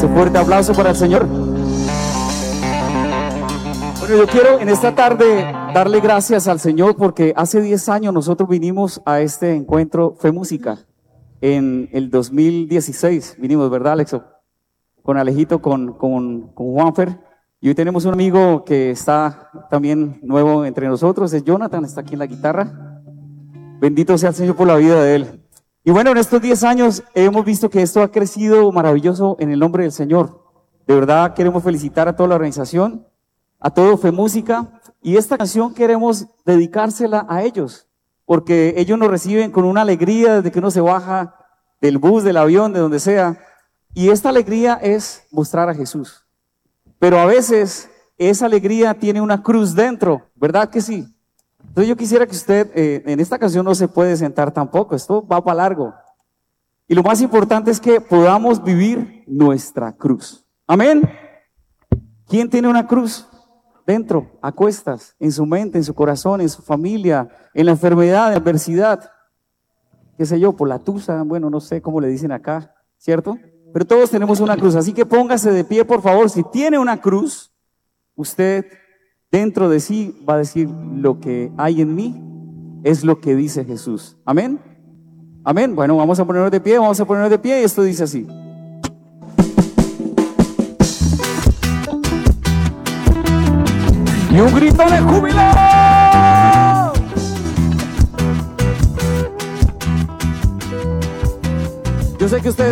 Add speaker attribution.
Speaker 1: Ese fuerte aplauso para el Señor. Bueno, yo quiero en esta tarde darle gracias al Señor porque hace 10 años nosotros vinimos a este encuentro Fe Música. En el 2016 vinimos, ¿verdad, Alexo? Con Alejito, con Juanfer. Y hoy tenemos un amigo que está también nuevo entre nosotros, es Jonathan, está aquí en la guitarra. Bendito sea el Señor por la vida de él. Y bueno, en estos 10 años hemos visto que esto ha crecido maravilloso en el nombre del Señor. De verdad queremos felicitar a toda la organización, a todo Fe Música, y esta canción queremos dedicársela a ellos, porque ellos nos reciben con una alegría desde que uno se baja del bus, del avión, de donde sea, y esta alegría es mostrar a Jesús. Pero a veces esa alegría tiene una cruz dentro, ¿verdad que sí? Entonces yo quisiera que usted, en esta canción no se puede sentar tampoco, esto va para largo. Y lo más importante es que podamos vivir nuestra cruz. Amén. ¿Quién tiene una cruz dentro, a cuestas, en su mente, en su corazón, en su familia, en la enfermedad, en la adversidad? Qué sé yo, por la tusa, bueno, no sé cómo le dicen acá, ¿cierto? Pero todos tenemos una cruz, así que póngase de pie, por favor. Si tiene una cruz, usted dentro de sí va a decir: lo que hay en mí es lo que dice Jesús. Amén. Amén. Bueno, vamos a ponernos de pie, y esto dice así. Y un grito de júbilo. Yo sé que ustedes